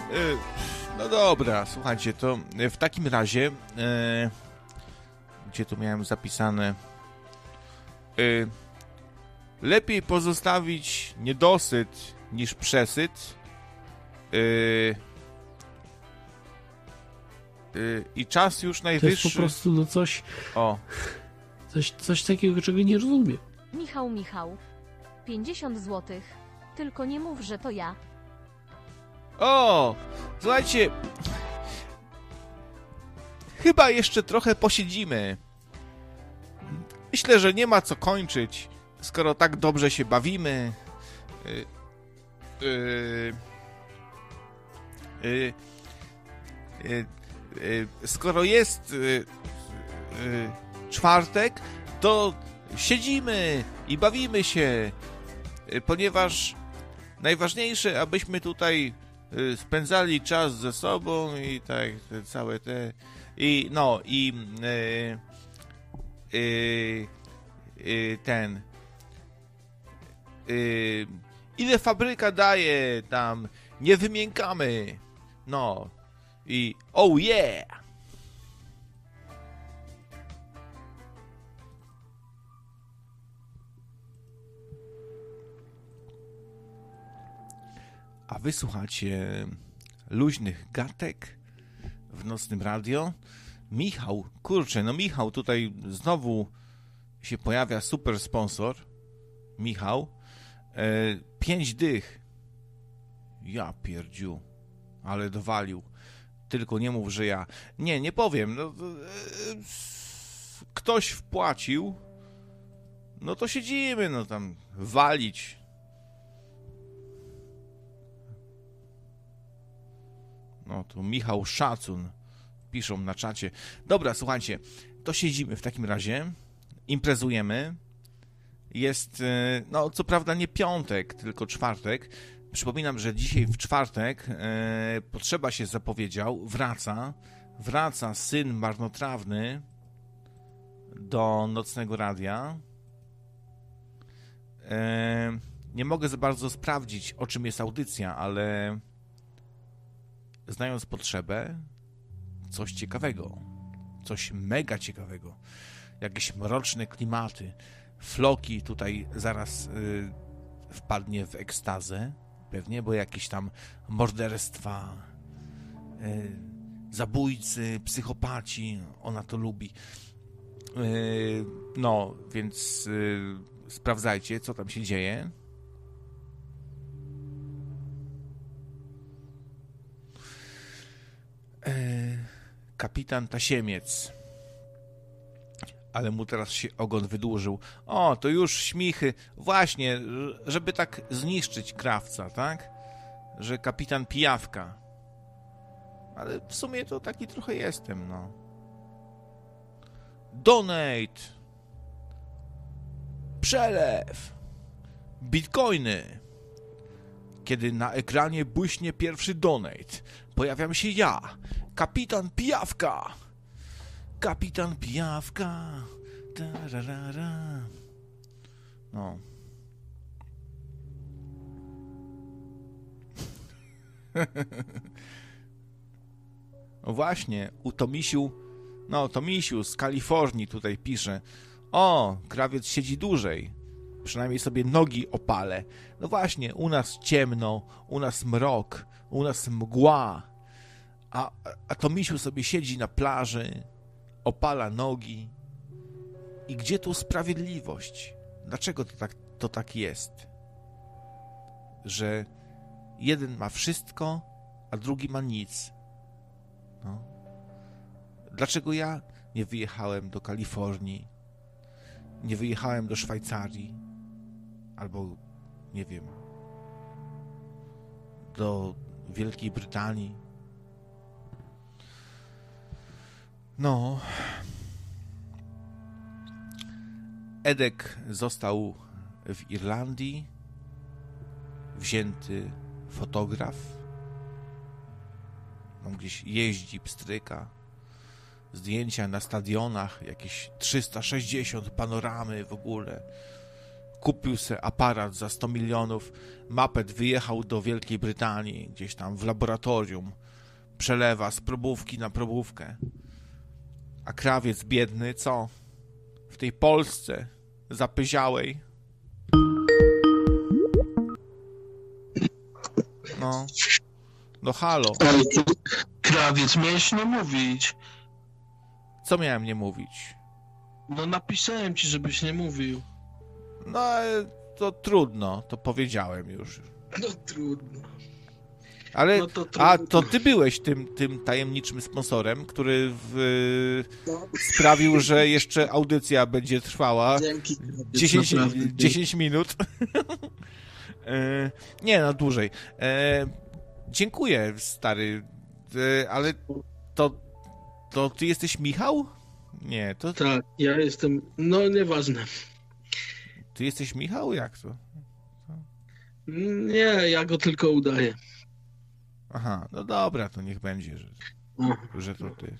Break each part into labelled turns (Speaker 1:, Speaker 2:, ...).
Speaker 1: No dobra, słuchajcie, to w takim razie, gdzie tu miałem zapisane, lepiej pozostawić niedosyt niż przesyt. I czas już najwyższy.
Speaker 2: To jest po prostu no coś.
Speaker 1: O.
Speaker 2: Coś takiego, czego nie rozumiem.
Speaker 3: Michał. 50 zł. Tylko nie mów, że to ja.
Speaker 1: O! Słuchajcie. Chyba jeszcze trochę posiedzimy. Myślę, że nie ma co kończyć, skoro tak dobrze się bawimy. Skoro jest czwartek, to siedzimy i bawimy się, ponieważ najważniejsze, abyśmy tutaj spędzali czas ze sobą i tak całe te i no i ten ile fabryka daje tam, nie wymiękamy, no i oh yeah. A wysłuchacie luźnych gatek w Nocnym Radio. Michał, kurczę, no Michał, tutaj znowu się pojawia super sponsor. Michał, 5 dych. Ja pierdziu, ale dowalił. Tylko nie mów, że ja. Nie powiem. No, ktoś wpłacił, no to siedzimy, no tam walić. No tu Michał szacun, piszą na czacie. Dobra, słuchajcie, to siedzimy w takim razie, imprezujemy. Jest, no co prawda nie piątek, tylko czwartek. Przypominam, że dzisiaj w czwartek Potrzeba się zapowiedział, wraca syn marnotrawny do Nocnego Radia. Nie mogę za bardzo sprawdzić, o czym jest audycja, ale znając Potrzebę, coś ciekawego, coś mega ciekawego, jakieś mroczne klimaty. Floki tutaj zaraz wpadnie w ekstazę, pewnie, bo jakieś tam morderstwa, zabójcy, psychopaci, ona to lubi. No, więc sprawdzajcie, co tam się dzieje. Kapitan Tasiemiec. Ale mu teraz się ogon wydłużył. O, to już śmichy. Właśnie, żeby tak zniszczyć krawca, tak? Że kapitan Pijawka. Ale w sumie to taki trochę jestem, no. Donate. Przelew. Bitcoiny. Kiedy na ekranie błyśnie pierwszy donate, pojawiam się ja, kapitan Pijawka. Kapitan Pijawka. Tararara. No. No właśnie, u Tomisiu, no Tomisiu z Kalifornii tutaj pisze: o, krawiec siedzi dłużej, przynajmniej sobie nogi opalę. No właśnie, u nas ciemno, u nas mrok, u nas mgła, a Tomisiu sobie siedzi na plaży, opala nogi. I gdzie tu sprawiedliwość? Dlaczego to tak jest? Że jeden ma wszystko, a drugi ma nic. No. Dlaczego ja nie wyjechałem do Kalifornii? Nie wyjechałem do Szwajcarii? Albo, nie wiem, do Wielkiej Brytanii? No. Edek został w Irlandii, wzięty fotograf, on gdzieś jeździ, pstryka, zdjęcia na stadionach, jakieś 360 panoramy w ogóle, kupił se aparat za 100 milionów, Muppet wyjechał do Wielkiej Brytanii, gdzieś tam w laboratorium, przelewa z probówki na probówkę. A krawiec biedny, co? W tej Polsce zapyziałej. No halo.
Speaker 4: Ale krawiec, miałeś nie mówić.
Speaker 1: Co miałem nie mówić?
Speaker 4: No napisałem ci, żebyś nie mówił.
Speaker 1: No to trudno, to powiedziałem już.
Speaker 4: No trudno.
Speaker 1: Ale,
Speaker 4: No to trudno.
Speaker 1: to ty byłeś tym tajemniczym sponsorem, który sprawił, że jeszcze audycja będzie trwała
Speaker 4: Dzięki.
Speaker 1: 10 minut. Nie, no dłużej. Dziękuję, stary, ale to ty jesteś Michał? Nie, to
Speaker 4: Tak, ja jestem, no nieważne.
Speaker 1: ty jesteś Michał? Jak to?
Speaker 4: Nie, ja go tylko udaję.
Speaker 1: Aha, no dobra, to niech będzie,
Speaker 4: O.
Speaker 1: że to ty.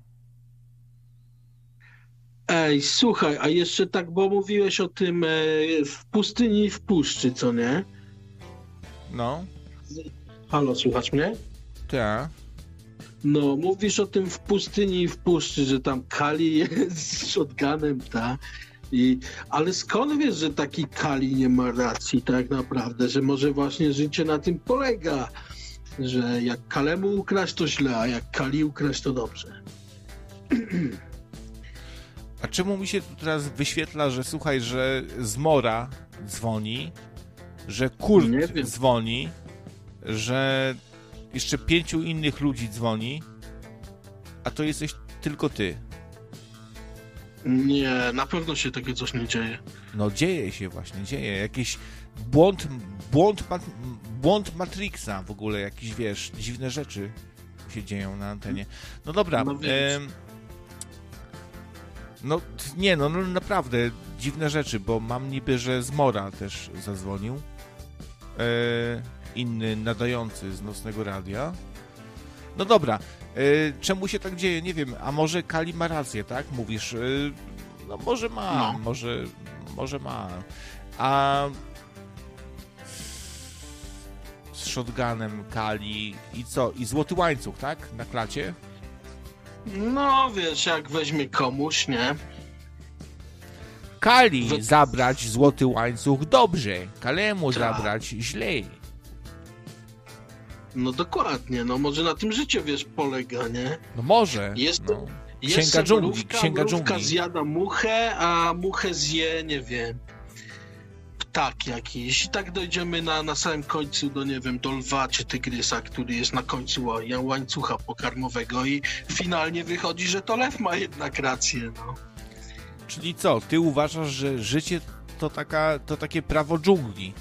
Speaker 4: Ej, słuchaj, a jeszcze tak, bo mówiłeś o tym w pustyni i w puszczy, co nie?
Speaker 1: No,
Speaker 4: Halo, słuchasz mnie?
Speaker 1: tak.
Speaker 4: No, mówisz o tym w pustyni i w puszczy, że tam Kali jest z shotgunem, tak? Ale skąd wiesz, że taki Kali nie ma racji tak naprawdę, że może właśnie życie na tym polega, że jak Kalemu ukraść to źle, a jak Kali ukraść to dobrze.
Speaker 1: A czemu mi się tu teraz wyświetla, że słuchaj, że Zmora dzwoni, że Kurt
Speaker 4: Nie wiem.
Speaker 1: dzwoni, że jeszcze 5 innych ludzi dzwoni, a to jesteś tylko ty.
Speaker 4: Nie, na pewno się takie coś nie dzieje.
Speaker 1: No dzieje się właśnie, dzieje. Jakiś błąd Matrixa w ogóle, jakieś, wiesz, dziwne rzeczy się dzieją na antenie. No dobra.
Speaker 4: No więc.
Speaker 1: No naprawdę dziwne rzeczy, bo mam niby, że Zmora też zadzwonił. Inny nadający z nocnego radia. No dobra, czemu się tak dzieje? Nie wiem, a może Kali ma rację, tak? Mówisz, no może ma,
Speaker 4: No.
Speaker 1: może ma. A z shotgunem Kali i co? I złoty łańcuch, tak? Na klacie?
Speaker 4: No wiesz, jak weźmie komuś, nie?
Speaker 1: Kali zabrać złoty łańcuch dobrze, Kalemu
Speaker 4: Tak.
Speaker 1: zabrać źle.
Speaker 4: No dokładnie, no może na tym życie, wiesz, polega, nie?
Speaker 1: No może.
Speaker 4: Jest
Speaker 1: no.
Speaker 4: Jest
Speaker 1: Księga dżungli,
Speaker 4: mrówka,
Speaker 1: księga
Speaker 4: mrówka
Speaker 1: dżungli.
Speaker 4: zjada muchę, a muchę zje, nie wiem, ptak jakiś. I tak dojdziemy na samym końcu do, nie wiem, do lwa czy tygrysa, który jest na końcu łańcucha pokarmowego i finalnie wychodzi, że to lew ma jednak rację, no.
Speaker 1: Czyli co, ty uważasz, że życie to takie prawo dżungli?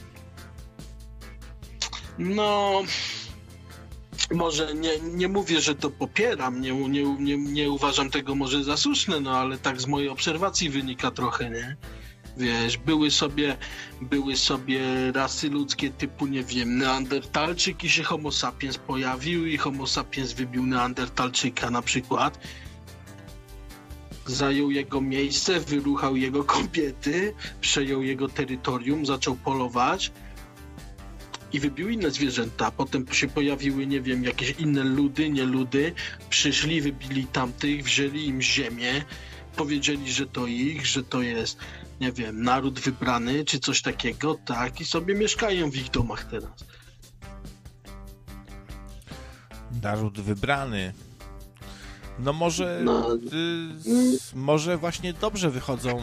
Speaker 4: No, może nie mówię, że to popieram, nie uważam tego może za słuszne, no ale tak z mojej obserwacji wynika trochę, nie? Wiesz, były sobie rasy ludzkie typu, nie wiem, Neandertalczyk i się Homo sapiens pojawił i Homo sapiens wybił Neandertalczyka na przykład. Zajął jego miejsce, wyruchał jego kobiety, przejął jego terytorium, zaczął polować i wybił inne zwierzęta. Potem się pojawiły, nie wiem, jakieś inne ludy, nieludy, przyszli, wybili tamtych, wzięli im ziemię, powiedzieli, że to ich, że to jest, nie wiem, naród wybrany, czy coś takiego, tak, i sobie mieszkają w ich domach teraz.
Speaker 1: Naród wybrany. No może,
Speaker 4: No.
Speaker 1: może właśnie dobrze wychodzą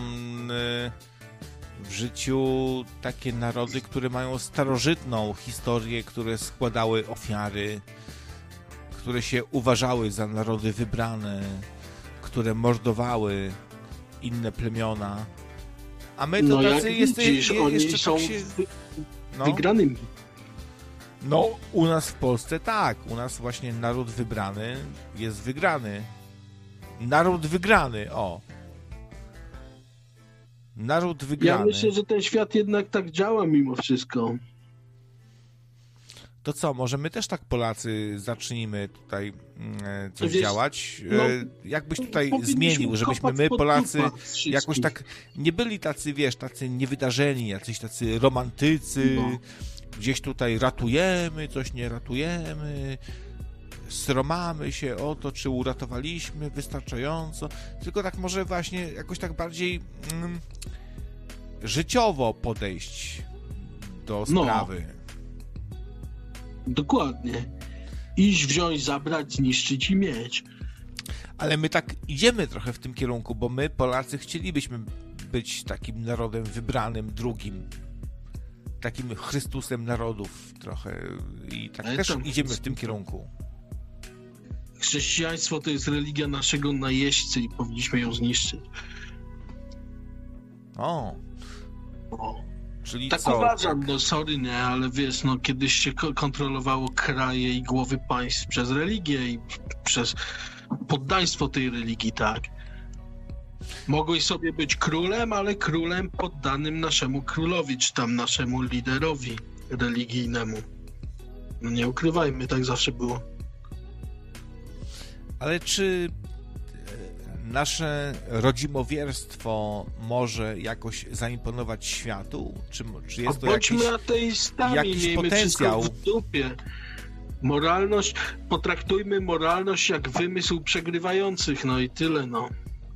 Speaker 1: w życiu takie narody, które mają starożytną historię, które składały ofiary, które się uważały za narody wybrane, które mordowały inne plemiona. A my to
Speaker 4: No
Speaker 1: tacy
Speaker 4: jak widzisz, oni
Speaker 1: jeszcze
Speaker 4: są
Speaker 1: tak się... No.
Speaker 4: wygranymi.
Speaker 1: No, u nas w Polsce tak. U nas właśnie naród wybrany jest wygrany. Naród wygrany, o. Naród wygrany.
Speaker 4: Ja myślę, że ten świat jednak tak działa mimo wszystko.
Speaker 1: To co, może my też tak Polacy zacznijmy tutaj coś
Speaker 4: Wiesz,
Speaker 1: działać?
Speaker 4: no,
Speaker 1: Jakbyś tutaj
Speaker 4: powinniśmy
Speaker 1: zmienił, żebyśmy
Speaker 4: kopać
Speaker 1: my
Speaker 4: pod
Speaker 1: Polacy
Speaker 4: dupa wszystkich.
Speaker 1: jakoś tak nie byli tacy, wiesz, tacy niewydarzeni, jacyś tacy romantycy,
Speaker 4: No.
Speaker 1: gdzieś tutaj ratujemy, coś nie ratujemy, sromamy się o to, czy uratowaliśmy wystarczająco, tylko tak może właśnie jakoś tak bardziej życiowo podejść do
Speaker 4: No.
Speaker 1: sprawy.
Speaker 4: Dokładnie. Iść, wziąć, zabrać, zniszczyć i mieć.
Speaker 1: Ale my tak idziemy trochę w tym kierunku, bo my, Polacy, chcielibyśmy być takim narodem wybranym, drugim. Takim Chrystusem narodów trochę. I tak
Speaker 4: Ale
Speaker 1: też
Speaker 4: tam-
Speaker 1: idziemy w tym kierunku.
Speaker 4: Chrześcijaństwo to jest religia naszego najeźdźcy i powinniśmy ją zniszczyć.
Speaker 1: O,
Speaker 4: O.
Speaker 1: czyli
Speaker 4: Tak
Speaker 1: co?
Speaker 4: uważam, no sorry, nie, ale wiesz, no kiedyś się kontrolowało kraje i głowy państw przez religię i przez poddaństwo tej religii, tak. Mogłeś sobie być królem, ale królem poddanym naszemu królowi, czy tam naszemu liderowi religijnemu. No nie ukrywajmy, tak zawsze było.
Speaker 1: Ale czy nasze rodzimowierstwo może jakoś zaimponować światu? Czy jest to jakiś...
Speaker 4: Bądźmy ateistami,
Speaker 1: jakiś
Speaker 4: miejmy
Speaker 1: potencjał?
Speaker 4: wszystko w dupie. Moralność, potraktujmy moralność jak wymysł przegrywających, no i tyle, no.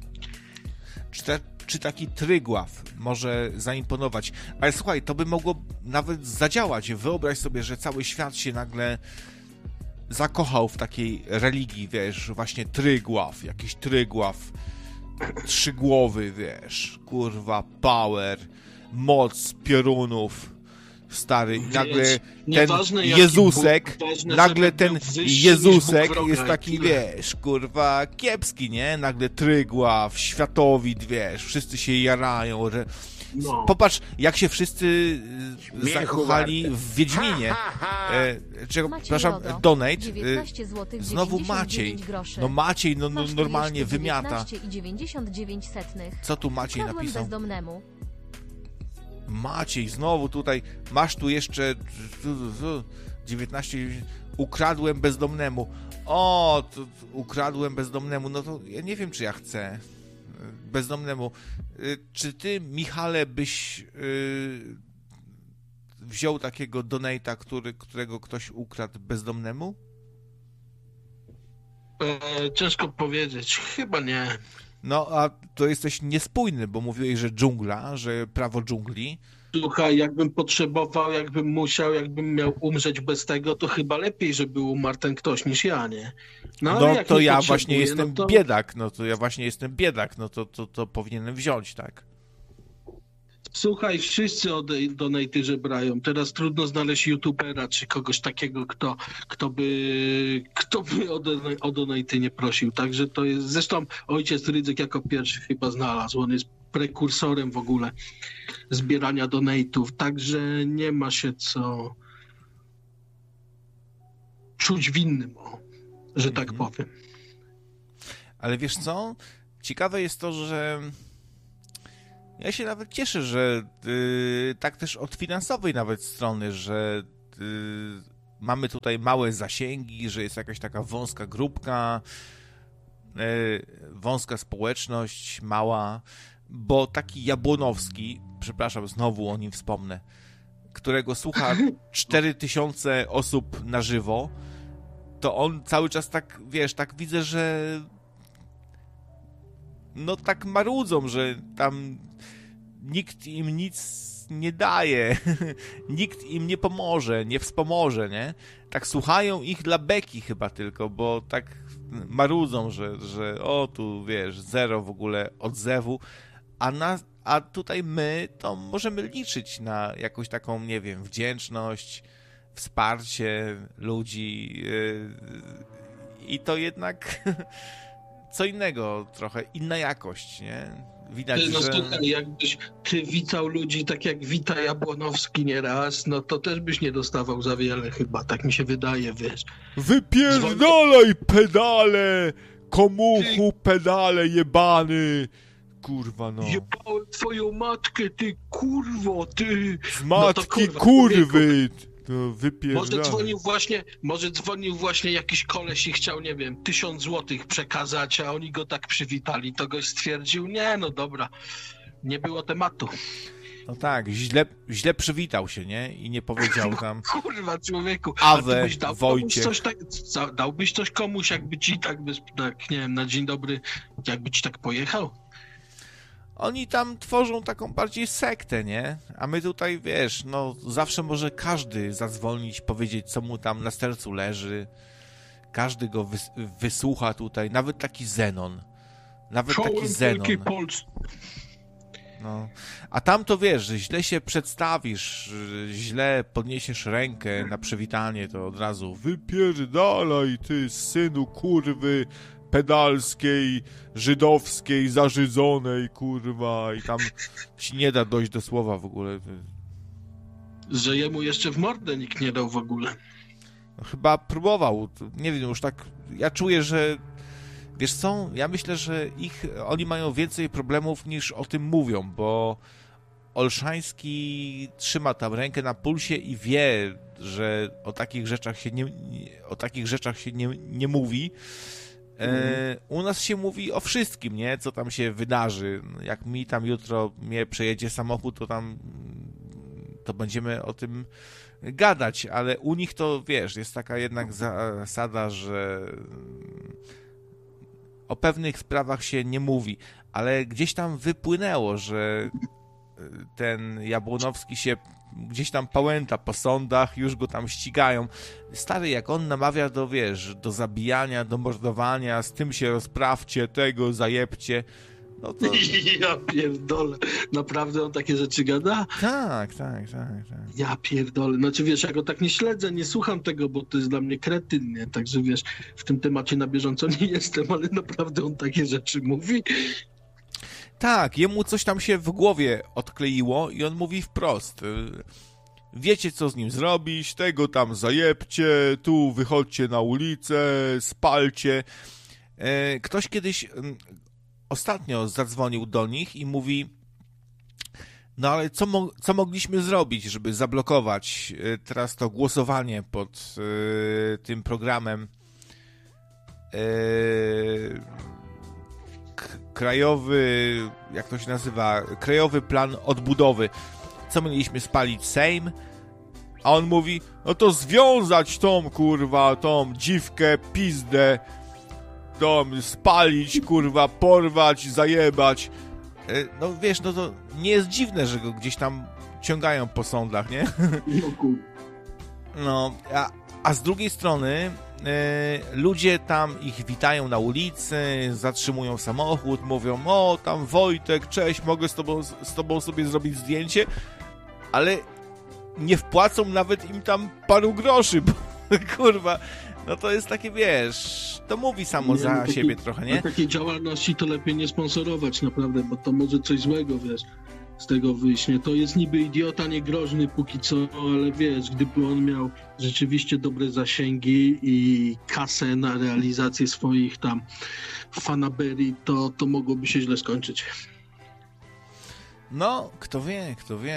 Speaker 1: Czy taki Trygław może zaimponować? Ale słuchaj, to by mogło nawet zadziałać. Wyobraź sobie, że cały świat się nagle zakochał w takiej religii, wiesz, właśnie Trygław, jakiś Trygław trzygłowy, wiesz, kurwa, power, moc piorunów, stary, i nagle ten
Speaker 4: Nieważne, jaki
Speaker 1: Jezusek,
Speaker 4: Bóg, ważne,
Speaker 1: nagle
Speaker 4: żeby
Speaker 1: ten
Speaker 4: był wyższy niż
Speaker 1: Jezusek
Speaker 4: Bóg wroga,
Speaker 1: jest
Speaker 4: i
Speaker 1: taki,
Speaker 4: tyle.
Speaker 1: wiesz, kurwa, kiepski, nie? Nagle Trygław, Światowid, wiesz, wszyscy się jarają.
Speaker 4: No.
Speaker 1: Popatrz, jak się wszyscy zakochali w Wiedźminie. Przepraszam,
Speaker 3: Rodo,
Speaker 1: donate.
Speaker 3: 19 zł
Speaker 1: Znowu Maciej.
Speaker 3: groszy.
Speaker 1: No Maciej, no
Speaker 3: Masz tu
Speaker 1: normalnie
Speaker 3: jeszcze
Speaker 1: wymiata.
Speaker 3: 19,99.
Speaker 1: Co tu Maciej
Speaker 3: Kradłem
Speaker 1: napisał?
Speaker 3: bezdomnemu.
Speaker 1: Maciej, znowu tutaj, masz tu jeszcze 19, ukradłem bezdomnemu. O, to ukradłem bezdomnemu, no to ja nie wiem, czy ja chcę bezdomnemu. Czy ty, Michale, byś wziął takiego donate'a, którego ktoś ukradł bezdomnemu?
Speaker 4: Ciężko powiedzieć, chyba nie.
Speaker 1: No, a to jesteś niespójny, bo mówiłeś, że dżungla, że prawo dżungli.
Speaker 4: Słuchaj, jakbym potrzebował, jakbym musiał, jakbym miał umrzeć bez tego, to chyba lepiej, żeby umarł ten ktoś niż ja, nie? ale
Speaker 1: No
Speaker 4: jak
Speaker 1: to
Speaker 4: nie
Speaker 1: ja
Speaker 4: potrzebuję,
Speaker 1: właśnie jestem
Speaker 4: no to...
Speaker 1: biedak, no to powinienem wziąć, tak.
Speaker 4: Słuchaj, wszyscy o donaty żebrają. Teraz trudno znaleźć youtubera czy kogoś takiego, kto by o donaty nie prosił. Także to jest, zresztą ojciec Rydzyk jako pierwszy chyba znalazł. On jest prekursorem w ogóle zbierania donatów. Także nie ma się co czuć winnym, że tak powiem.
Speaker 1: Ale wiesz co? Ciekawe jest to, że ja się nawet cieszę, że tak też od finansowej nawet strony, że mamy tutaj małe zasięgi, że jest jakaś taka wąska grupka, wąska społeczność, mała, bo taki Jabłonowski, przepraszam, znowu o nim wspomnę, którego słucha 4000 osób na żywo, to on cały czas tak, wiesz, tak widzę, że no tak marudzą, że tam nikt im nic nie daje, nikt im nie pomoże, nie wspomoże, nie? Tak słuchają ich dla beki chyba tylko, bo tak marudzą, że o tu, wiesz, zero w ogóle odzewu, a tutaj my to możemy liczyć na jakąś taką, nie wiem, wdzięczność, wsparcie ludzi i to jednak co innego trochę, inna jakość, nie? Widać,
Speaker 4: No
Speaker 1: że...
Speaker 4: słuchaj, jakbyś ty witał ludzi tak jak wita Jabłonowski nieraz, no to też byś nie dostawał za wiele chyba, tak mi się wydaje, wiesz.
Speaker 1: Wypierdalaj pedale! Komuchu pedale jebany! Kurwa no.
Speaker 4: Jebałem twoją matkę, ty kurwo, ty!
Speaker 1: Z
Speaker 4: No to
Speaker 1: matki
Speaker 4: kurwa,
Speaker 1: kurwy! to wypierdolę.
Speaker 4: Może dzwonił właśnie jakiś koleś i chciał, nie wiem, 1000 złotych przekazać, a oni go tak przywitali, to goś stwierdził, nie, no dobra, nie było tematu.
Speaker 1: No tak, źle przywitał się, nie? I nie powiedział tam...
Speaker 4: Kurwa, człowieku.
Speaker 1: Awe, Wojciech.
Speaker 4: Dałbyś coś komuś, jakby ci tak, nie wiem, na dzień dobry, jakby ci tak pojechał?
Speaker 1: Oni tam tworzą taką bardziej sektę, nie? A my tutaj, wiesz, no zawsze może każdy zadzwonić, powiedzieć, co mu tam na sercu leży. Każdy go wysłucha tutaj, nawet taki Zenon. No. A tam to wiesz, że źle się przedstawisz, źle podniesiesz rękę na przywitanie, to od razu wypierdalaj ty, synu kurwy pedalskiej, żydowskiej, zażydzonej, kurwa, i tam ci nie da dojść do słowa w ogóle.
Speaker 4: Że jemu jeszcze w mordę nikt nie dał w ogóle.
Speaker 1: No, chyba próbował, nie wiem, już tak, ja czuję, że wiesz co, ja myślę, że oni mają więcej problemów niż o tym mówią, bo Olszański trzyma tam rękę na pulsie i wie, że o takich rzeczach się nie mówi. U nas się mówi o wszystkim, nie? Co tam się wydarzy. Jak mi tam jutro przejedzie samochód, to będziemy o tym gadać, ale u nich to, wiesz, jest taka jednak zasada, że o pewnych sprawach się nie mówi, ale gdzieś tam wypłynęło, że ten Jabłonowski się gdzieś tam pałęta po sądach, już go tam ścigają. Stary, jak on namawia do, wiesz, do zabijania, do mordowania, z tym się rozprawcie, tego zajebcie, no to...
Speaker 4: Ja pierdolę. Naprawdę on takie rzeczy gada?
Speaker 1: Tak.
Speaker 4: Ja pierdolę. Znaczy wiesz, ja go tak nie śledzę, nie słucham tego, bo to jest dla mnie kretyn, nie? Także wiesz, w tym temacie na bieżąco nie jestem, ale naprawdę on takie rzeczy mówi.
Speaker 1: Tak, jemu coś tam się w głowie odkleiło i on mówi wprost. Wiecie, co z nim zrobić, tego tam zajebcie, tu wychodźcie na ulicę, spalcie. Ktoś kiedyś ostatnio zadzwonił do nich i mówi, no ale co mogliśmy zrobić, żeby zablokować teraz to głosowanie pod tym programem krajowy, jak to się nazywa, Krajowy Plan Odbudowy. Co mieliśmy spalić? Sejm? A on mówi, no to związać tą, kurwa, tą dziwkę, pizdę, tą spalić, kurwa, porwać, zajebać. No wiesz, no to nie jest dziwne, że go gdzieś tam ciągają po sądach, nie? No, a z drugiej strony ludzie tam ich witają na ulicy, zatrzymują samochód, mówią, o tam Wojtek, cześć, mogę z tobą sobie zrobić zdjęcie, ale nie wpłacą nawet im tam paru groszy, bo kurwa, no to jest takie, wiesz, to mówi samo za siebie trochę, nie?
Speaker 4: Takiej działalności to lepiej nie sponsorować naprawdę, bo to może coś złego, wiesz, z tego wyjść, nie? To jest niby idiota, nie groźny póki co, ale wiesz, gdyby on miał rzeczywiście dobre zasięgi i kasę na realizację swoich tam fanaberii, to mogłoby się źle skończyć.
Speaker 1: No, kto wie.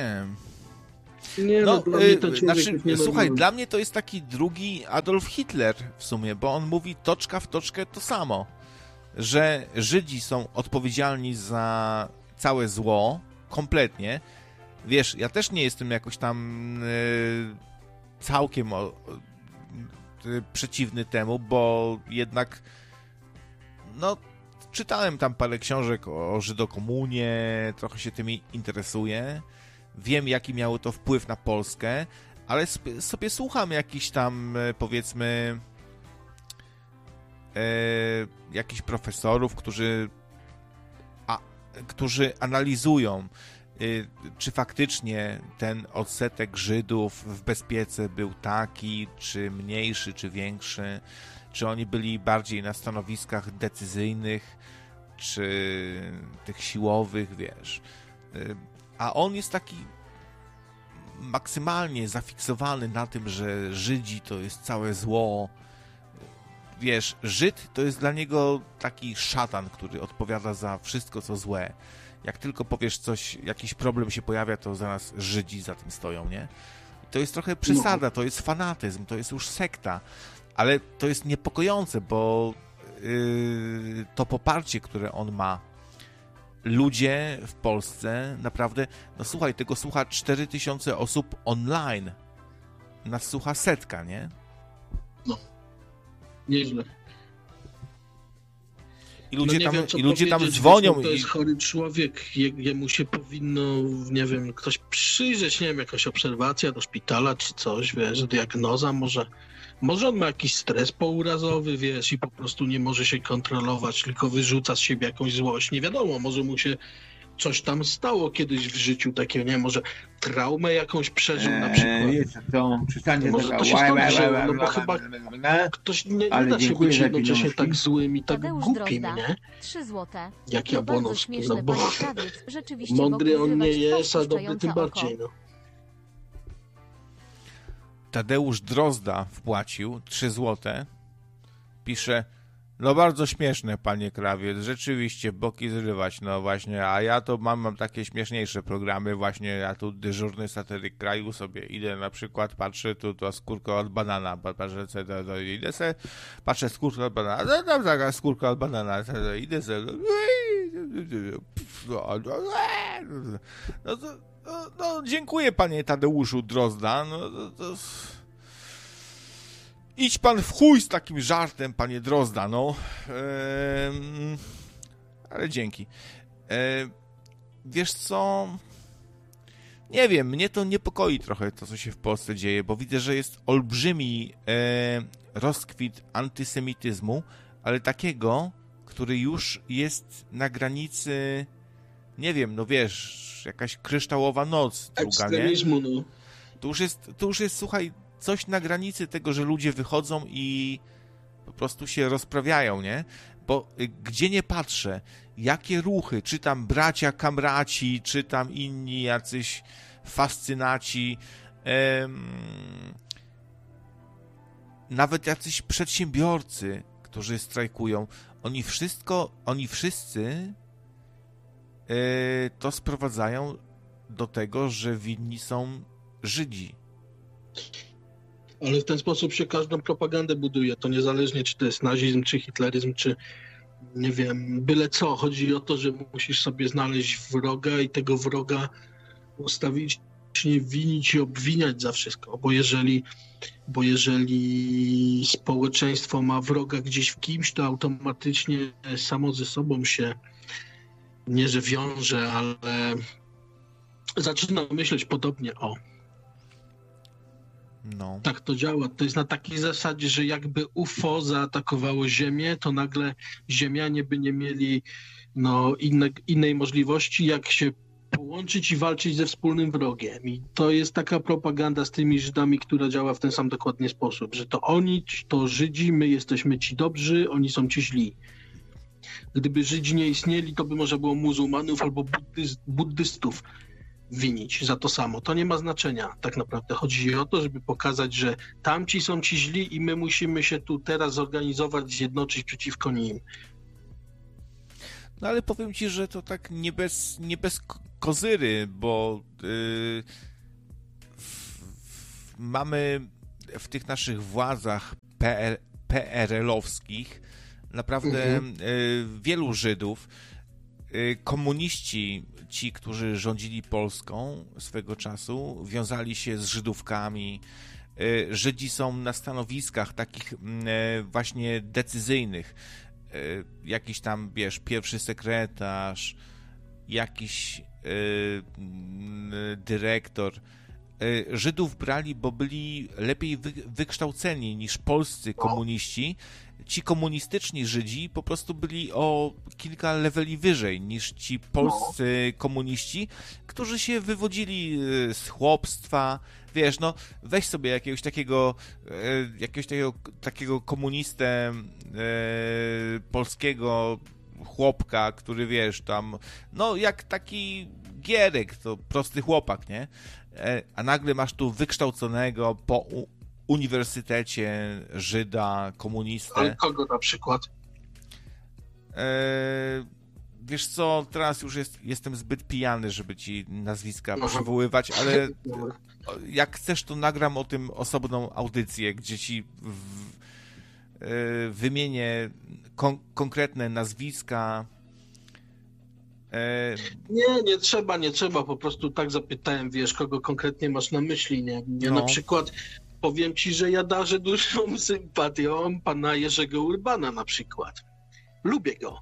Speaker 4: Nie,
Speaker 1: no, słuchaj,
Speaker 4: normalny.
Speaker 1: dla mnie to jest taki drugi Adolf Hitler w sumie, bo on mówi toczka w toczkę to samo, że Żydzi są odpowiedzialni za całe zło, kompletnie. Wiesz, ja też nie jestem jakoś tam całkiem przeciwny temu, bo jednak no czytałem tam parę książek o żydokomunie, trochę się tymi interesuję. Wiem, jaki miało to wpływ na Polskę, ale sobie słucham jakichś tam, powiedzmy, jakichś profesorów, którzy analizują, czy faktycznie ten odsetek Żydów w bezpiece był taki, czy mniejszy, czy większy, czy oni byli bardziej na stanowiskach decyzyjnych, czy tych siłowych, wiesz. A on jest taki maksymalnie zafiksowany na tym, że Żydzi to jest całe zło. Wiesz, Żyd to jest dla niego taki szatan, który odpowiada za wszystko, co złe. Jak tylko powiesz coś, jakiś problem się pojawia, to zaraz Żydzi za tym stoją, nie? to jest trochę przesada, to jest fanatyzm, to jest już sekta, ale to jest niepokojące, bo to poparcie, które on ma, ludzie w Polsce naprawdę, no słuchaj, tego słucha 4000 osób online, nas słucha 100, nie?
Speaker 4: No, nieźle.
Speaker 1: I ludzie,
Speaker 4: nie wiem, co
Speaker 1: i ludzie tam
Speaker 4: powiedzieć,
Speaker 1: dzwonią.
Speaker 4: To jest chory człowiek, jemu się powinno, nie wiem, ktoś przyjrzeć, nie wiem, jakaś obserwacja do szpitala czy coś, wiesz, diagnoza, może on ma jakiś stres pourazowy, wiesz, i po prostu nie może się kontrolować, tylko wyrzuca z siebie jakąś złość. Nie wiadomo, może mu się coś tam stało kiedyś w życiu takiego, nie wiem, może traumę jakąś przeżył na przykład.
Speaker 5: Jest to przystanie
Speaker 4: Może
Speaker 5: taka
Speaker 4: to się stąd wzięło, no bo chyba ktoś nie da się być jednocześnie tak złym i tak
Speaker 3: Tadeusz
Speaker 4: głupim,
Speaker 3: Drozda,
Speaker 4: nie?
Speaker 3: 3 złote.
Speaker 4: Jak
Speaker 3: To bardzo
Speaker 4: Jabłonowski,
Speaker 3: śmieszne,
Speaker 4: no bo
Speaker 3: panie Krawiec. Rzeczywiście
Speaker 4: mądry
Speaker 3: Bóg
Speaker 4: on nie
Speaker 3: wyzywać
Speaker 4: jest, a dobry
Speaker 3: puszczające
Speaker 4: tym
Speaker 3: oko.
Speaker 4: bardziej, no.
Speaker 1: Tadeusz Drozda wpłacił 3 złote. Pisze, no bardzo śmieszne, panie Krawiec, rzeczywiście, boki zrywać, no właśnie, a ja to mam takie śmieszniejsze programy, właśnie ja tu dyżurny satyryk kraju sobie idę, na przykład patrzę, tu to skórka od banana, patrzę, idę se, patrzę skórka od banana, no tam taka skórka od banana, idę se, no dziękuję, panie Tadeuszu Drozda, no to... Idź pan w chuj z takim żartem, panie Drozda, no. Ale dzięki. Wiesz co? Nie wiem, mnie to niepokoi trochę to, co się w Polsce dzieje, bo widzę, że jest olbrzymi rozkwit antysemityzmu, ale takiego, który już jest na granicy, nie wiem, no wiesz, jakaś kryształowa noc druga, nie?
Speaker 4: Ekstremizmu, no.
Speaker 1: To już jest, słuchaj, coś na granicy tego, że ludzie wychodzą i po prostu się rozprawiają, nie? Bo gdzie nie patrzę, jakie ruchy, czy tam bracia kamraci, czy tam inni jacyś fascynaci, nawet jacyś przedsiębiorcy, którzy strajkują, oni wszyscy to sprowadzają do tego, że winni są Żydzi.
Speaker 4: Ale w ten sposób się każdą propagandę buduje. To niezależnie, czy to jest nazizm, czy hitleryzm, czy nie wiem, byle co. Chodzi o to, że musisz sobie znaleźć wroga i tego wroga ustawicznie winić i obwiniać za wszystko. Bo jeżeli społeczeństwo ma wroga gdzieś w kimś, to automatycznie samo ze sobą się nie że wiąże, ale zaczyna myśleć podobnie o.
Speaker 1: No.
Speaker 4: Tak to działa. To jest na takiej zasadzie, że jakby UFO zaatakowało Ziemię, to nagle Ziemianie by nie mieli innej możliwości, jak się połączyć i walczyć ze wspólnym wrogiem. I to jest taka propaganda z tymi Żydami, która działa w ten sam dokładnie sposób, że to oni, to Żydzi, my jesteśmy ci dobrzy, oni są ci źli. Gdyby Żydzi nie istnieli, to by może było muzułmanów albo buddystów winić za to samo. To nie ma znaczenia tak naprawdę. Chodzi o to, żeby pokazać, że tamci są ci źli i my musimy się tu teraz zorganizować, zjednoczyć przeciwko nim.
Speaker 1: No ale powiem ci, że to tak nie bez kozyry, bo mamy w tych naszych władzach PRL-owskich naprawdę wielu Żydów. Komuniści, ci, którzy rządzili Polską swego czasu, wiązali się z Żydówkami. Żydzi są na stanowiskach takich właśnie decyzyjnych. Jakiś tam, wiesz, pierwszy sekretarz, jakiś dyrektor. Żydów brali, bo byli lepiej wykształceni niż polscy komuniści. Ci komunistyczni Żydzi po prostu byli o kilka leveli wyżej niż ci polscy komuniści, którzy się wywodzili z chłopstwa. Wiesz, no weź sobie jakiegoś takiego komunistę polskiego chłopka, który wiesz tam, no jak taki Gierek, to prosty chłopak, nie? A nagle masz tu wykształconego po uniwersytecie Żyda, komunistę.
Speaker 4: Ale kogo na przykład?
Speaker 1: wiesz co, teraz już jestem zbyt pijany, żeby ci nazwiska przywoływać, ale jak chcesz, to nagram o tym osobną audycję, gdzie ci wymienię konkretne nazwiska.
Speaker 4: Nie trzeba, po prostu tak zapytałem, wiesz, kogo konkretnie masz na myśli, nie? Na przykład powiem ci, że ja darzę dużą sympatią pana Jerzego Urbana na przykład. Lubię go.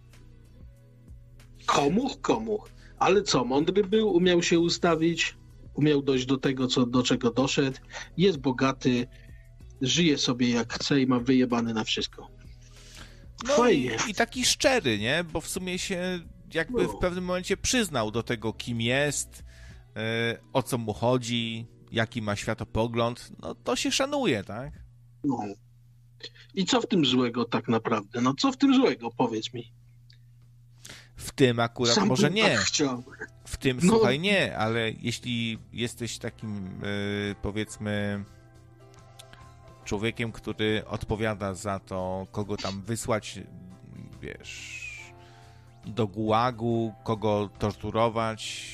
Speaker 4: Komuch, ale co, mądry był, umiał się ustawić, umiał dojść do tego, do czego doszedł, jest bogaty, żyje sobie jak chce i ma wyjebane na wszystko. Fajnie.
Speaker 1: I taki szczery, nie? Bo w sumie się jakby w pewnym momencie przyznał do tego, kim jest, o co mu chodzi, jaki ma światopogląd. No to się szanuje, tak?
Speaker 4: No. I co w tym złego tak naprawdę? No co w tym złego, powiedz mi.
Speaker 1: W tym akurat
Speaker 4: Sam
Speaker 1: może nie.
Speaker 4: Tak chciał.
Speaker 1: W tym, słuchaj, nie, ale jeśli jesteś takim, powiedzmy, człowiekiem, który odpowiada za to, kogo tam wysłać, wiesz, do gułagu, kogo torturować,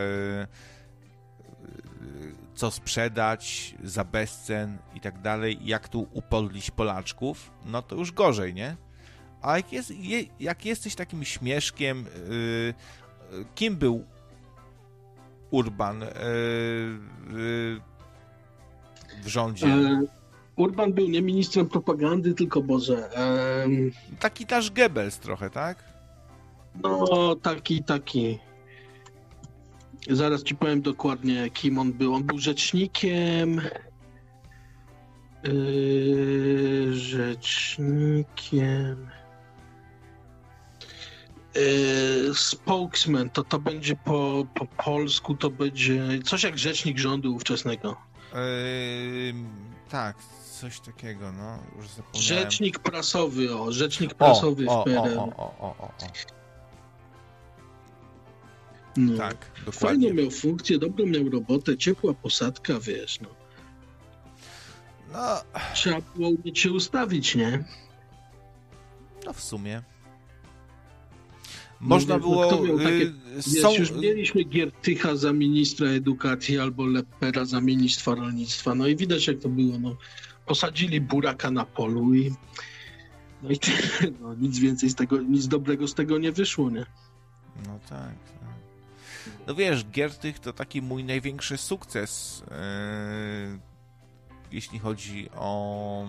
Speaker 1: co sprzedać za bezcen i tak dalej, jak tu upodlić Polaczków, no to już gorzej, nie? A jak jesteś takim śmieszkiem, kim był Urban w rządzie?
Speaker 4: Urban był nie ministrem propagandy, tylko Boże.
Speaker 1: Taki nasz Goebbels trochę, tak?
Speaker 4: No, taki. Zaraz ci powiem dokładnie, kim on był. On był rzecznikiem. Spokesman, to będzie po polsku, to będzie coś jak rzecznik rządu ówczesnego.
Speaker 1: Tak, coś takiego, no, już zapomniałem.
Speaker 4: Rzecznik prasowy w PRL. No.
Speaker 1: Tak, dokładnie.
Speaker 4: Fajnie miał funkcję, dobrą miał robotę, ciepła posadka, wiesz, no. Trzeba było umieć się ustawić, nie?
Speaker 1: No w sumie. Można było...
Speaker 4: Już mieliśmy Giertycha za ministra edukacji albo Leppera za ministra rolnictwa. No i widać, jak to było. No, posadzili buraka na polu i nic więcej z tego, nic dobrego z tego nie wyszło, nie?
Speaker 1: No tak. No wiesz, Giertych to taki mój największy sukces, jeśli chodzi o...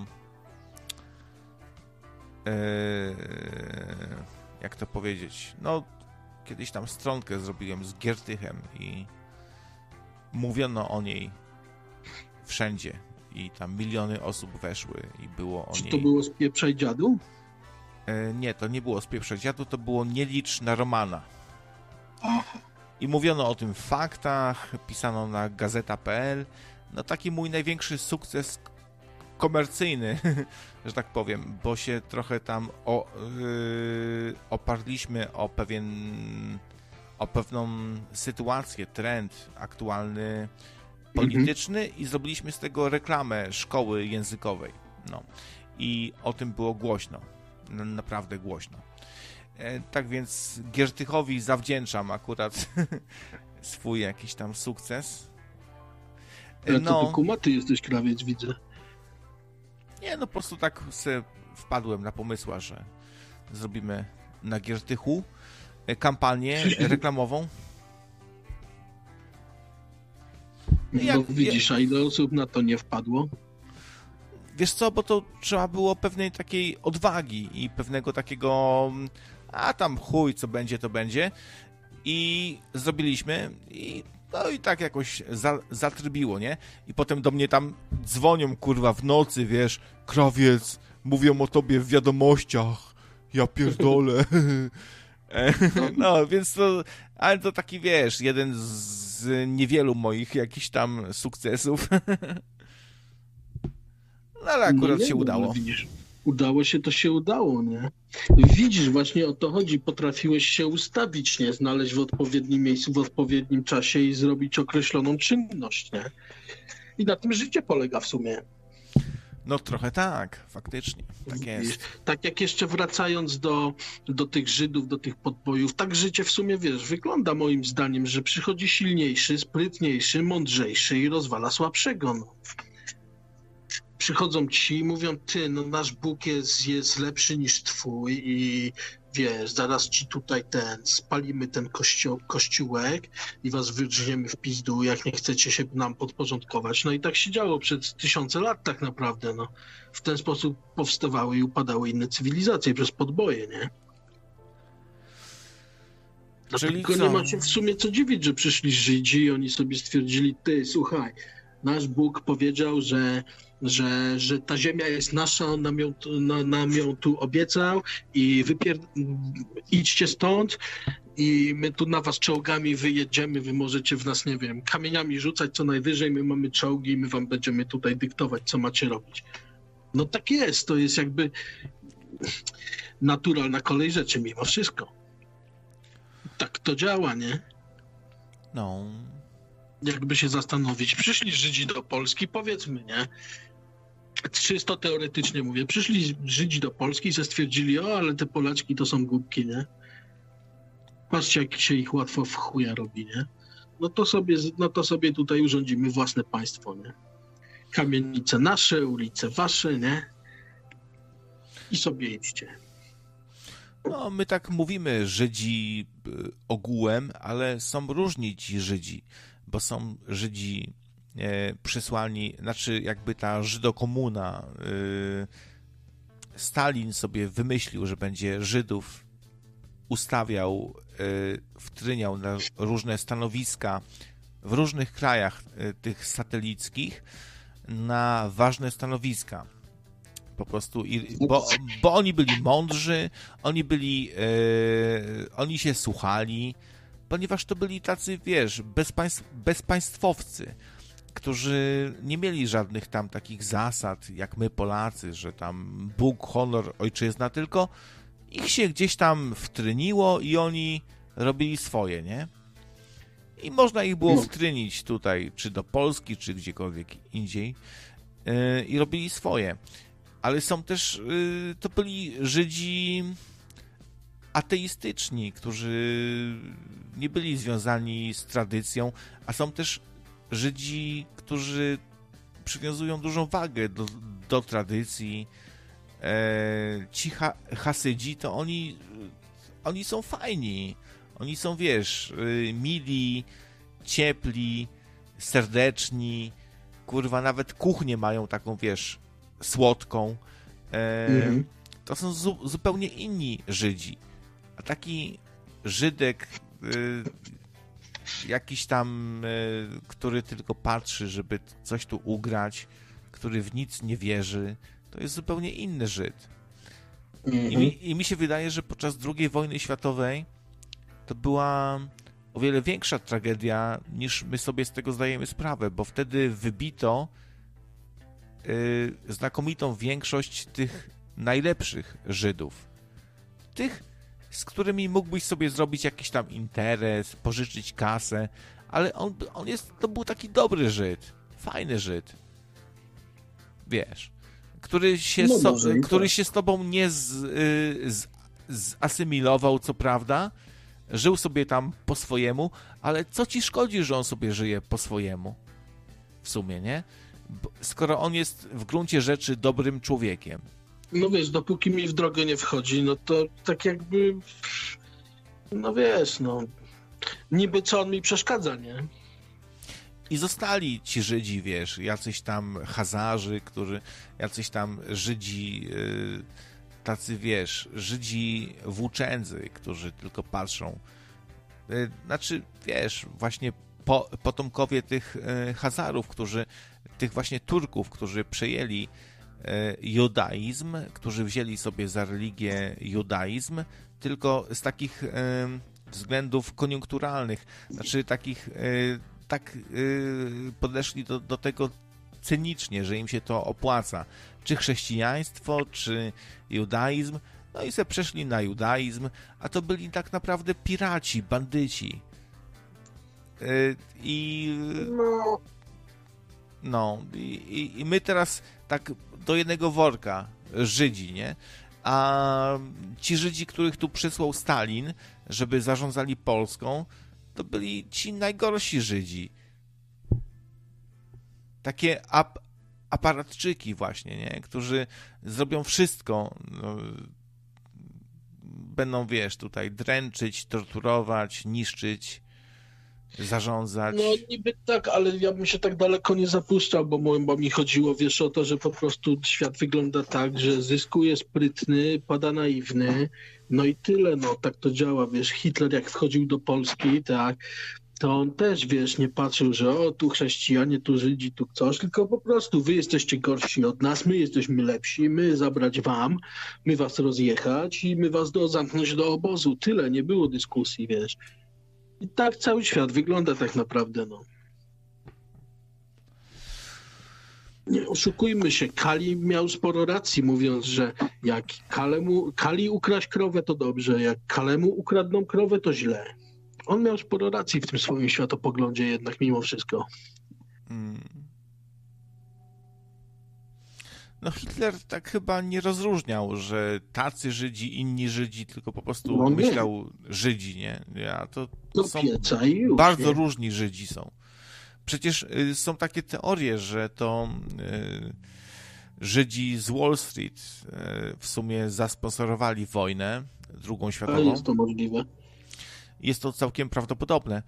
Speaker 1: jak to powiedzieć? No, kiedyś tam stronkę zrobiłem z Giertychem i mówiono o niej wszędzie i tam miliony osób weszły i było o niej...
Speaker 4: Czy to było z Pieprzaj Dziadu?
Speaker 1: Nie, to nie było z Pieprzaj Dziadu, to było Nie licz na Romana.
Speaker 4: Aha.
Speaker 1: I mówiono o tym w faktach, pisano na gazeta.pl. No taki mój największy sukces komercyjny, że tak powiem, bo się trochę tam oparliśmy o pewną sytuację, trend aktualny, polityczny i zrobiliśmy z tego reklamę szkoły językowej. No. I o tym było głośno. Naprawdę głośno. Tak więc Giertychowi zawdzięczam akurat swój jakiś tam sukces.
Speaker 4: Ale to ty kumaty jesteś, krawiec, widzę.
Speaker 1: Nie, no po prostu tak sobie wpadłem na pomysła, że zrobimy na Giertychu kampanię reklamową.
Speaker 4: No widzisz, a ile osób na to nie wpadło?
Speaker 1: Wiesz co, bo to trzeba było pewnej takiej odwagi i pewnego takiego, a tam chuj, co będzie, to będzie. I zrobiliśmy i no i tak jakoś zatrybiło, nie? I potem do mnie tam dzwonią, kurwa, w nocy, wiesz, krawiec, mówią o tobie w wiadomościach, ja pierdolę. No, więc to, ale to taki, wiesz, jeden z niewielu moich jakichś tam sukcesów. No, ale akurat się udało.
Speaker 4: Widzisz, udało się, to się udało, nie? Widzisz, właśnie o to chodzi. Potrafiłeś się ustawić, nie? Znaleźć w odpowiednim miejscu, w odpowiednim czasie i zrobić określoną czynność, nie? I na tym życie polega w sumie.
Speaker 1: No trochę tak, faktycznie, tak jest.
Speaker 4: Tak jak jeszcze wracając do tych Żydów, do tych podbojów, tak życie w sumie, wiesz, wygląda moim zdaniem, że przychodzi silniejszy, sprytniejszy, mądrzejszy i rozwala słabszego. No. Przychodzą ci i mówią, ty, no nasz Bóg jest lepszy niż twój i wiesz, zaraz ci tutaj spalimy ten kościółek i was wyrżniemy w pizdu, jak nie chcecie się nam podporządkować. No i tak się działo przez tysiące lat tak naprawdę, no. W ten sposób powstawały i upadały inne cywilizacje przez podboje, nie? Dlatego nie ma się w sumie co dziwić, że przyszli Żydzi i oni sobie stwierdzili, ty, słuchaj, nasz Bóg powiedział, że ta ziemia jest nasza, on nam ją tu obiecał i idźcie stąd i my tu na was czołgami wyjedziemy, wy możecie w nas, nie wiem, kamieniami rzucać co najwyżej, my mamy czołgi i my wam będziemy tutaj dyktować, co macie robić. No tak jest, to jest jakby naturalna kolej rzeczy mimo wszystko. Tak to działa, nie?
Speaker 1: No.
Speaker 4: Jakby się zastanowić. Przyszli Żydzi do Polski, powiedzmy, nie? Czysto teoretycznie mówię. Przyszli Żydzi do Polski i stwierdzili, o, ale te Polaczki to są głupki, nie? Patrzcie, jak się ich łatwo w chuja robi, nie? No to sobie tutaj urządzimy własne państwo, nie? Kamienice nasze, ulice wasze, nie? I sobie idźcie.
Speaker 1: No, my tak mówimy Żydzi ogółem, ale są różni ci Żydzi, bo są Żydzi przysłani, znaczy jakby ta Żydokomuna, Stalin sobie wymyślił, że będzie Żydów ustawiał, wtryniał na różne stanowiska w różnych krajach tych satelickich na ważne stanowiska. Po prostu, bo oni byli mądrzy, oni się słuchali, ponieważ to byli tacy, wiesz, bezpaństwowcy, którzy nie mieli żadnych tam takich zasad, jak my Polacy, że tam Bóg, honor, ojczyzna, tylko ich się gdzieś tam wtryniło i oni robili swoje, nie? I można ich było wtrynić tutaj, czy do Polski, czy gdziekolwiek indziej i robili swoje. Ale są też, to byli Żydzi ateistyczni, którzy nie byli związani z tradycją, a są też Żydzi, którzy przywiązują dużą wagę do tradycji. Ci Hasydzi, to oni są fajni. Oni są, wiesz, mili, ciepli, serdeczni. Kurwa, nawet kuchnię mają taką, wiesz, słodką. To są zupełnie inni Żydzi. A taki Żydek jakiś tam, który tylko patrzy, żeby coś tu ugrać, który w nic nie wierzy, to jest zupełnie inny Żyd. I mi się wydaje, że podczas II wojny światowej to była o wiele większa tragedia, niż my sobie z tego zdajemy sprawę, bo wtedy wybito znakomitą większość tych najlepszych Żydów. Tych, z którymi mógłbyś sobie zrobić jakiś tam interes, pożyczyć kasę, ale to był taki dobry Żyd, fajny Żyd. Wiesz, który się z tobą nie zasymilował, co prawda, żył sobie tam po swojemu, ale co ci szkodzi, że on sobie żyje po swojemu? W sumie, nie? Skoro on jest w gruncie rzeczy dobrym człowiekiem.
Speaker 4: No wiesz, dopóki mi w drogę nie wchodzi, no to tak jakby, no wiesz, no niby co on mi przeszkadza, nie?
Speaker 1: I zostali ci Żydzi, wiesz, jacyś tam Hazarzy, jacyś tam Żydzi, tacy, wiesz, Żydzi włóczędzy, którzy tylko patrzą. Znaczy, wiesz, właśnie potomkowie tych Hazarów, tych właśnie Turków, którzy przejęli judaizm, którzy wzięli sobie za religię judaizm, tylko z takich względów koniunkturalnych, znaczy takich tak podeszli do tego cynicznie, że im się to opłaca. Czy chrześcijaństwo, czy judaizm. No i se przeszli na judaizm, a to byli tak naprawdę piraci, bandyci. No i my teraz tak do jednego worka Żydzi, nie? A ci Żydzi, których tu przysłał Stalin, żeby zarządzali Polską, to byli ci najgorsi Żydzi. Takie aparatczyki właśnie, nie? Którzy zrobią wszystko, no, będą, wiesz, tutaj dręczyć, torturować, niszczyć, zarządzać.
Speaker 4: No niby tak, ale ja bym się tak daleko nie zapuszczał, bo mi chodziło, wiesz, o to, że po prostu świat wygląda tak, że zyskuje sprytny, pada naiwny, no i tyle, no tak to działa, wiesz, Hitler jak wchodził do Polski, tak, to on też, wiesz, nie patrzył, że o, tu chrześcijanie, tu Żydzi, tu coś, tylko po prostu wy jesteście gorsi od nas, my jesteśmy lepsi, my zabrać wam, my was rozjechać i my was zamknąć do obozu. Tyle, nie było dyskusji, wiesz. I tak cały świat wygląda tak naprawdę, no. Nie oszukujmy się, Kali miał sporo racji, mówiąc, że jak Kali ukraść krowę, to dobrze, jak Kalemu ukradną krowę, to źle. On miał sporo racji w tym swoim światopoglądzie jednak mimo wszystko.
Speaker 1: No Hitler tak chyba nie rozróżniał, że tacy Żydzi, inni Żydzi, tylko po prostu
Speaker 4: No nie.
Speaker 1: myślał Żydzi, nie? To
Speaker 4: Do
Speaker 1: są
Speaker 4: pieca i już,
Speaker 1: bardzo
Speaker 4: nie?
Speaker 1: różni Żydzi są. Przecież są takie teorie, że to Żydzi z Wall Street w sumie zasponsorowali wojnę drugą
Speaker 4: A
Speaker 1: światową.
Speaker 4: jest to możliwe.
Speaker 1: Jest to całkiem prawdopodobne.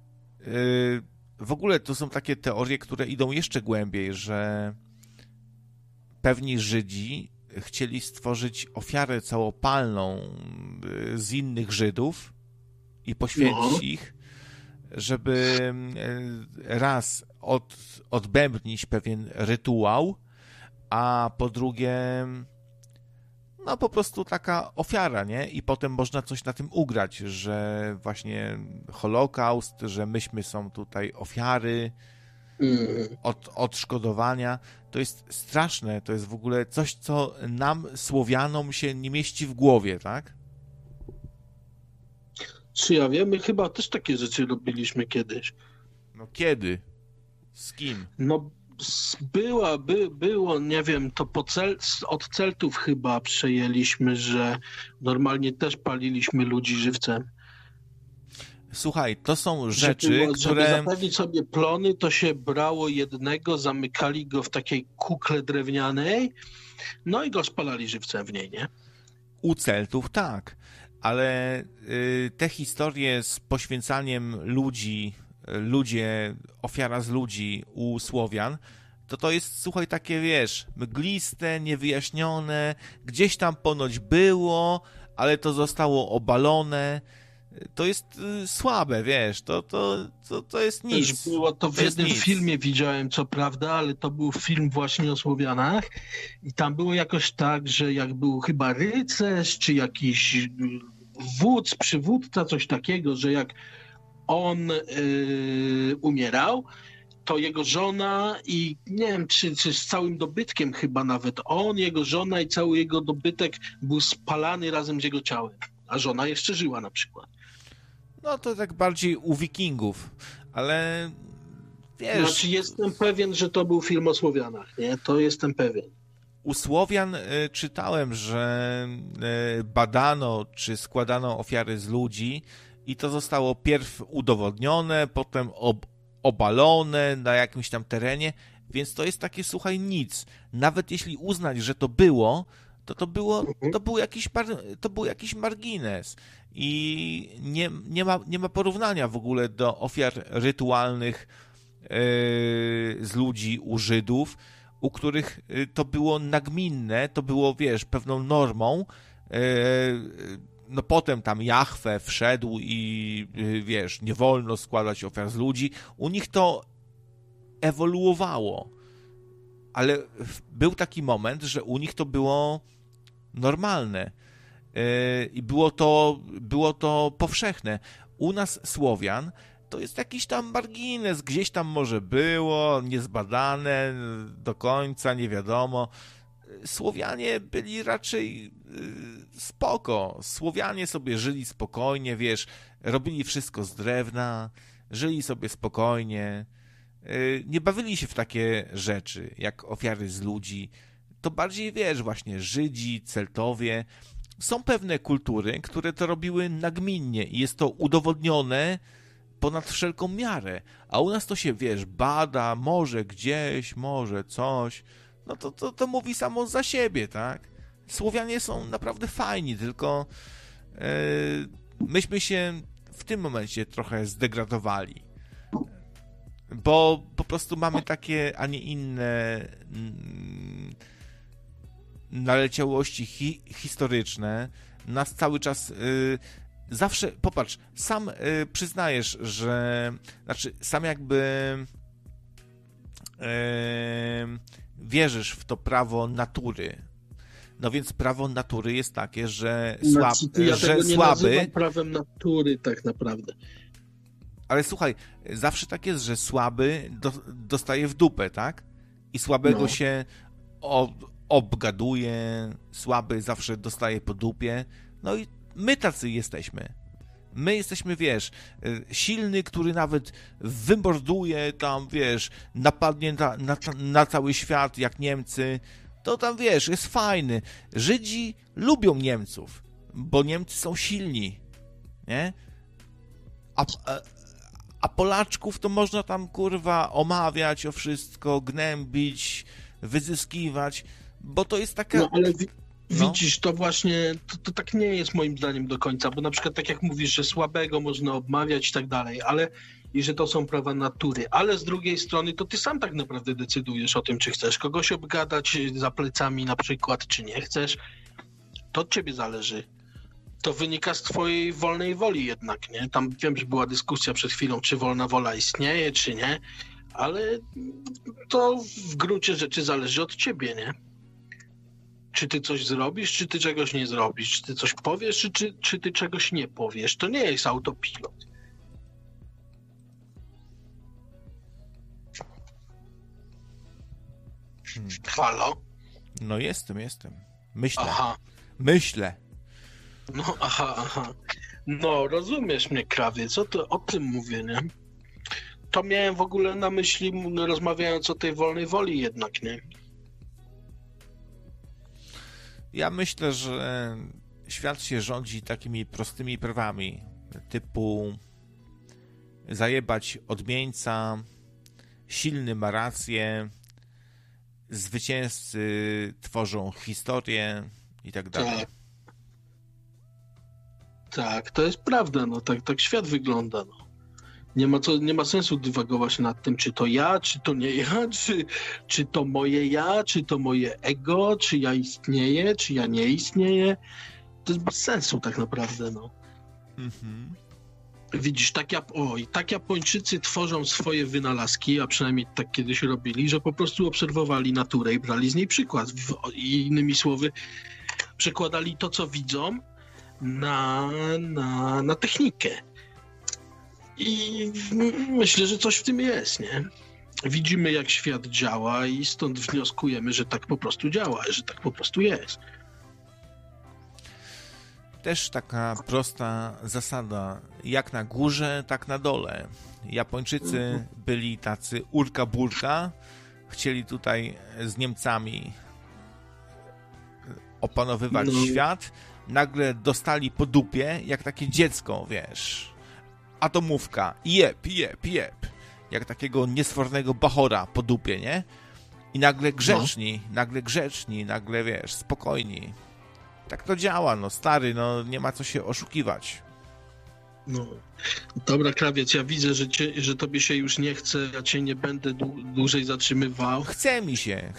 Speaker 1: W ogóle to są takie teorie, które idą jeszcze głębiej, że pewni Żydzi chcieli stworzyć ofiarę całopalną z innych Żydów i poświęcić ich, żeby raz odbębnić pewien rytuał, a po drugie no po prostu taka ofiara, nie? I potem można coś na tym ugrać, że właśnie Holokaust, że myśmy są tutaj ofiary odszkodowania. To jest straszne, to jest w ogóle coś, co nam, Słowianom, się nie mieści w głowie, tak?
Speaker 4: Czy ja wiem, my chyba też takie rzeczy robiliśmy kiedyś.
Speaker 1: No kiedy? Z kim?
Speaker 4: No było, nie wiem, to od Celtów chyba przejęliśmy, że normalnie też paliliśmy ludzi żywcem.
Speaker 1: Słuchaj, to są rzeczy,
Speaker 4: żeby
Speaker 1: które...
Speaker 4: zapewnić sobie plony, to się brało jednego, zamykali go w takiej kukle drewnianej, no i go spalali żywcem w niej, nie?
Speaker 1: U Celtów tak, ale te historie z poświęcaniem ludzi, ofiara z ludzi u Słowian, to jest, słuchaj, takie, wiesz, mgliste, niewyjaśnione, gdzieś tam ponoć było, ale to zostało obalone. To jest słabe, wiesz, to jest nic.
Speaker 4: Też było to w jednym filmie, widziałem, co prawda, ale to był film właśnie o Słowianach i tam było jakoś tak, że jak był chyba rycerz, czy jakiś wódz, przywódca, coś takiego, że jak on umierał, to jego żona i nie wiem, czy z całym dobytkiem chyba nawet on, jego żona i cały jego dobytek był spalany razem z jego ciałem, a żona jeszcze żyła na przykład.
Speaker 1: No to tak bardziej u Wikingów, ale wiesz...
Speaker 4: Znaczy jestem pewien, że to był film o Słowianach, nie? To jestem pewien.
Speaker 1: U Słowian czytałem, że badano, czy składano ofiary z ludzi i to zostało pierw udowodnione, potem obalone na jakimś tam terenie, więc to jest takie, słuchaj, nic. Nawet jeśli uznać, że to było, to był jakiś margines i nie ma porównania w ogóle do ofiar rytualnych z ludzi u Żydów, u których to było nagminne, to było, wiesz, pewną normą. No potem tam Jahwe wszedł i, wiesz, nie wolno składać ofiar z ludzi. U nich to ewoluowało, ale był taki moment, że u nich to było normalne i było to powszechne. U nas, Słowian, to jest jakiś tam margines, gdzieś tam może było, niezbadane do końca, nie wiadomo. Słowianie byli raczej spoko. Słowianie sobie żyli spokojnie, wiesz, robili wszystko z drewna, żyli sobie spokojnie, nie bawili się w takie rzeczy, jak ofiary z ludzi. To bardziej, wiesz, właśnie Żydzi, Celtowie. Są pewne kultury, które to robiły nagminnie i jest to udowodnione ponad wszelką miarę. A u nas to się, wiesz, bada, może gdzieś, może coś. No to mówi samo za siebie, tak? Słowianie są naprawdę fajni, tylko myśmy się w tym momencie trochę zdegradowali. Bo po prostu mamy takie, a nie inne naleciałości historyczne. Nas cały czas zawsze, popatrz, sam przyznajesz, że znaczy sam jakby wierzysz w to prawo natury. No więc prawo natury jest takie, że,
Speaker 4: ja
Speaker 1: że
Speaker 4: tego nie
Speaker 1: słaby...
Speaker 4: nazywam prawem natury tak naprawdę.
Speaker 1: Ale słuchaj, zawsze tak jest, że słaby dostaje w dupę, tak? I słabego się obgaduje, słaby zawsze dostaje po dupie. No i my tacy jesteśmy. My jesteśmy, wiesz, silny, który nawet wymorduje tam, wiesz, napadnie na cały świat, jak Niemcy. To tam, wiesz, jest fajny. Żydzi lubią Niemców, bo Niemcy są silni, nie? A Polaczków to można tam, kurwa, omawiać o wszystko, gnębić, wyzyskiwać, bo to jest taka...
Speaker 4: No, ale widzisz, to właśnie, to tak nie jest moim zdaniem do końca, bo na przykład tak jak mówisz, że słabego można obmawiać i tak dalej, ale i że to są prawa natury, ale z drugiej strony to ty sam tak naprawdę decydujesz o tym, czy chcesz kogoś obgadać za plecami na przykład, czy nie chcesz. To od ciebie zależy. To wynika z twojej wolnej woli jednak, nie? Tam wiem, że była dyskusja przed chwilą, czy wolna wola istnieje, czy nie, ale to w gruncie rzeczy zależy od ciebie, nie? Czy ty coś zrobisz, czy ty czegoś nie zrobisz, czy ty coś powiesz, czy ty czegoś nie powiesz. To nie jest autopilot. Halo?
Speaker 1: No jestem. Myślę.
Speaker 4: Aha.
Speaker 1: Myślę.
Speaker 4: No, aha. No, rozumiesz mnie, krawiec, o tym mówię, nie? To miałem w ogóle na myśli, rozmawiając o tej wolnej woli jednak, nie?
Speaker 1: Ja myślę, że świat się rządzi takimi prostymi prawami, typu zajebać odmieńca, silny ma rację, zwycięzcy tworzą historię i tak dalej.
Speaker 4: Tak, to jest prawda, no tak świat wygląda, no. Nie ma sensu dywagować nad tym, czy to ja, czy to nie ja, czy to moje ja, czy to moje ego, czy ja istnieję, czy ja nie istnieję. To jest bez sensu tak naprawdę, no.
Speaker 1: Mhm.
Speaker 4: Widzisz, tak Japończycy tworzą swoje wynalazki, a przynajmniej tak kiedyś robili, że po prostu obserwowali naturę i brali z niej przykład. I innymi słowy, przekładali to, co widzą, na technikę. I myślę, że coś w tym jest, nie? Widzimy, jak świat działa i stąd wnioskujemy, że tak po prostu działa, że tak po prostu jest.
Speaker 1: Też taka prosta zasada, jak na górze, tak na dole. Japończycy byli tacy urka-burka, chcieli tutaj z Niemcami opanowywać świat, nagle dostali po dupie, jak takie dziecko, wiesz, atomówka, jeb, jak takiego niesfornego bachora po dupie, nie? I nagle grzeczni, nagle, wiesz, spokojni. Tak to działa, no stary, no nie ma co się oszukiwać.
Speaker 4: No. Dobra, krawiec, ja widzę, że tobie się już nie chce, ja cię nie będę dłużej zatrzymywał.
Speaker 1: Chce mi się.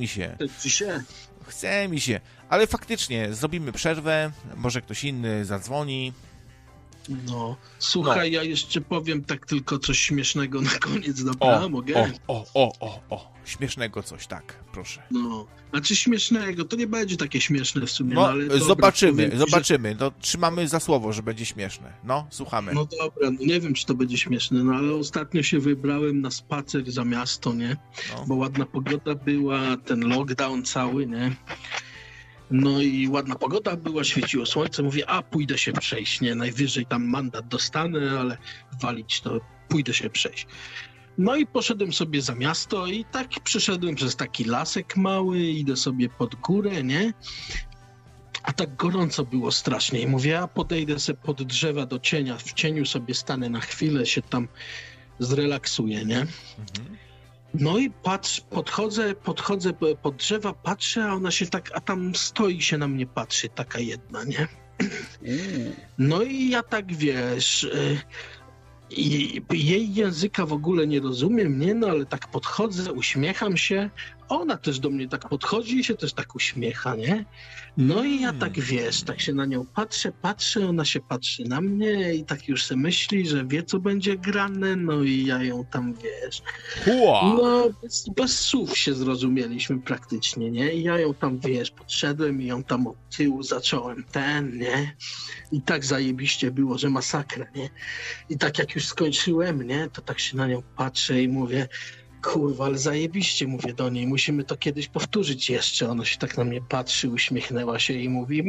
Speaker 1: Chce mi się, ale faktycznie zrobimy przerwę, może ktoś inny zadzwoni.
Speaker 4: No, słuchaj, ja jeszcze powiem tak tylko coś śmiesznego na koniec, dobra? Mogę?
Speaker 1: Śmiesznego coś, tak, proszę.
Speaker 4: No, znaczy śmiesznego, to nie będzie takie śmieszne w sumie,
Speaker 1: no,
Speaker 4: ale
Speaker 1: zobaczymy, to trzymamy za słowo, że będzie śmieszne. No, słuchamy.
Speaker 4: No dobra, no nie wiem, czy to będzie śmieszne, no ale ostatnio się wybrałem na spacer za miasto, nie? No. Bo ładna pogoda była, ten lockdown cały, nie? No i ładna pogoda była, świeciło słońce, mówię, pójdę się przejść, nie? Najwyżej tam mandat dostanę, ale walić to, pójdę się przejść. No i poszedłem sobie za miasto i tak przeszedłem przez taki lasek mały, idę sobie pod górę, nie? A tak gorąco było strasznie i mówię, ja podejdę sobie pod drzewa do cienia, w cieniu sobie stanę na chwilę, się tam zrelaksuję, nie? No i podchodzę pod drzewa, patrzę, a ona się tak, a tam stoi się na mnie patrzy, taka jedna, nie? No i ja tak, wiesz, i jej języka w ogóle nie rozumiem, nie? No ale tak podchodzę, uśmiecham się, a ona też do mnie tak podchodzi i się też tak uśmiecha, nie? No i ja tak, wiesz, tak się na nią patrzę, ona się patrzy na mnie i tak już se myśli, że wie, co będzie grane, no i ja ją tam, wiesz... No, bez słów się zrozumieliśmy praktycznie, nie? I ja ją tam, wiesz, podszedłem i ją tam od tyłu zacząłem nie? I tak zajebiście było, że masakra, nie? I tak jak już skończyłem, nie? To tak się na nią patrzę i mówię, kurwa, ale zajebiście, mówię do niej, musimy to kiedyś powtórzyć jeszcze. Ona się tak na mnie patrzy, uśmiechnęła się i mówi,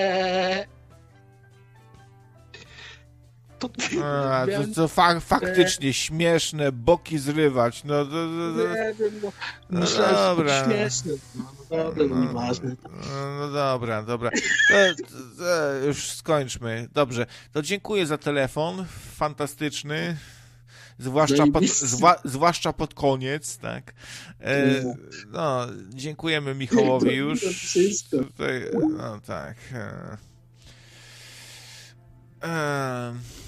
Speaker 4: To
Speaker 1: faktycznie śmieszne, boki zrywać.
Speaker 4: Myślałem, że to śmieszne. Nieważne.
Speaker 1: No dobra. To już skończmy. Dobrze, to dziękuję za telefon. Fantastyczny. Zwłaszcza pod koniec, tak. No, dziękujemy Michałowi już. Tutaj, no tak.